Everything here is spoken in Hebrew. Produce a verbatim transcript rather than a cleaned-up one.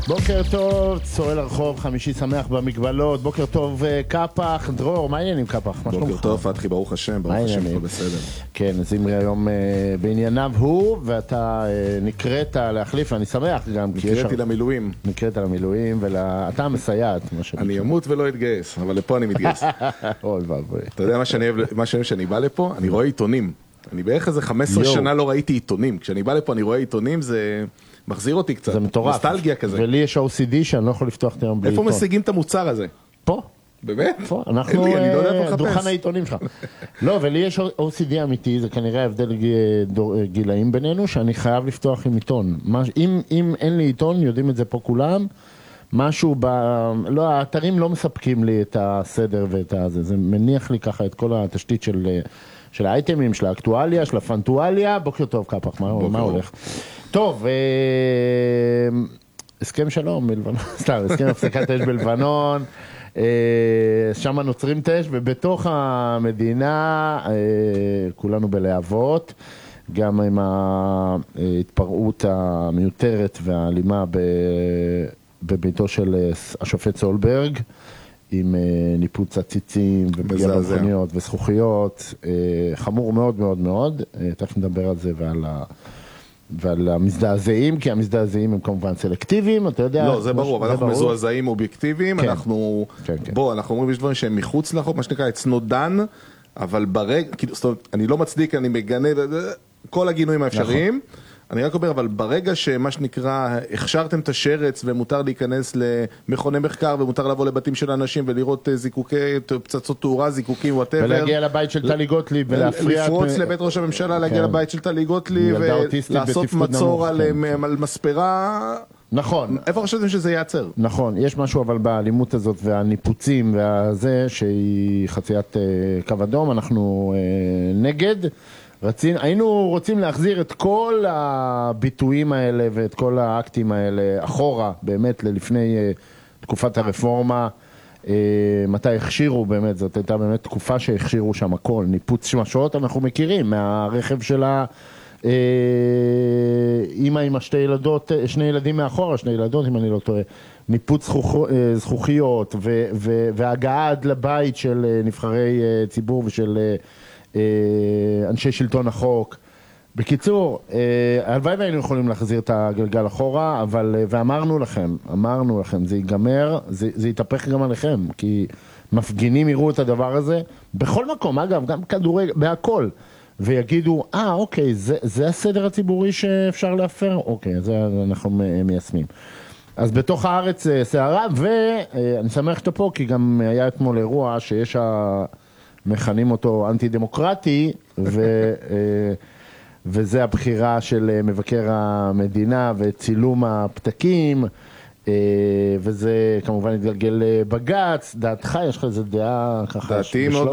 בוקר טוב, צועל הרחוב, חמישי שמח במגבלות, בוקר טוב קפח, דרור, מה העניינים קפח? בוקר טוב, פתחי, ברוך השם, ברוך השם, הכל בסדר. כן, זמרי היום בענייניו הוא, ואתה נקראת להחליף, ואני שמח גם. נקראתי למילואים. נקראת למילואים, ואתה מסייעת. אני אמות ולא אתגייס, אבל לפה אני מתגייס. אוי ואבוי. אתה יודע מה שאני אוהב שאני בא לפה? אני רואה עיתונים. אני בערך איזה חמש עשרה שנה לא ראיתי עיתונים. כשאני בא לפה אני רואה עיתונים, זה מחזיר אותי קצת. זה מטורף. נוסטלגיה כזה. ולי יש או סי די שאני לא יכול לפתוח את היום בלי עיתון. איפה משיגים את המוצר הזה? פה. באמת? פה. אנחנו אני לא יודע איפה לחפש. דוכן העיתונים שלך. לא, ולי יש או סי די אמיתי, זה כנראה ההבדל גילאים בינינו, שאני חייב לפתוח עם עיתון. אם, אם אין לי עיתון, יודעים את זה פה כולם, משהו ב... לא, האתרים לא מספקים לי את הסדר ואת הזה. זה מניח לי ככה את כל התשתית של... של האייטמים, של האקטואליה, של הפנטואליה. בוקר טוב קפח, מה, מה הולך? טוב, אה, הסכם שלום בלבנון, סתם, הסכם הפסקת אש בלבנון, אה, שם נוצרים תש, ובתוך המדינה אה, כולנו בלהבות, גם עם ההתפרעות המיותרת והאלימה בביתו של השופט סולברג, עם ניפוץ הציצים ופגיעה במכוניות וזכוכיות, חמור מאוד מאוד מאוד, תכף נדבר על זה ועל, ה... ועל המזדעזעים, כי המזדעזעים הם כמובן סלקטיביים, אתה יודע. לא, זה ברור, אבל אנחנו מזועזעים אובייקטיביים, כן. אנחנו, כן, כן. בוא, אנחנו אומרים יש דברים שהם מחוץ לחוק, מה שנקרא, it's not done, אבל ברגע, כאילו, זאת אומרת, אני לא מצדיק, אני מגנה, כל הגינויים האפשריים, נכון. אני רק אומר, אבל ברגע שמה שנקרא, הכשרתם את השרץ ומותר להיכנס למכוני מחקר ומותר לבוא לבתים של אנשים ולראות זיקוקי, פצצות תאורה, זיקוקים, whatever. ולהגיע לבית של טלי גוטליב ולהפריע... לפרוץ לבית ראש הממשלה, להגיע לבית של טלי גוטליב ולעשות מצור על מספרה. נכון. איפה חשבתם שזה ייעצר? נכון, יש משהו אבל באלימות הזאת והניפוצים והזה שהיא חציית קו אדום, אנחנו נגד. רצין, היינו רוצים להחזיר את כל הביטויים האלה ואת כל האקטים האלה אחורה, באמת, ללפני uh, תקופת הרפורמה, uh, מתי הכשירו באמת, זאת הייתה באמת תקופה שהכשירו שם הכל, ניפוץ שמשות אנחנו מכירים, מהרכב של האמא uh, עם השתי ילדות, שני ילדים מאחורה, שני ילדות אם אני לא טועה, ניפוץ זכוכ, uh, זכוכיות ו, ו, והגעה עד לבית של uh, נבחרי uh, ציבור ושל... Uh, אנשי שלטון החוק. בקיצור, הלוואי והיינו יכולים להחזיר את הגלגל אחורה, אבל, ואמרנו לכם, אמרנו לכם, זה ייגמר, זה, זה יתהפך גם עליכם, כי מפגינים יראו את הדבר הזה, בכל מקום, אגב, גם כדורגל, בהכל, ויגידו, אה, אוקיי, זה, זה הסדר הציבורי שאפשר להפר? אוקיי, זה אנחנו מיישמים. אז בתוך הארץ סערה, ואני שמח שאתה פה, כי גם היה אתמול אירוע שיש ה... מכנים אותו אנטי-דמוקרטי, ו, וזה הבחירה של מבקר המדינה וצילום הפתקים, וזה כמובן התגלגל בגץ. דעתך, יש לך איזו דעה ככה? דעתי מאוד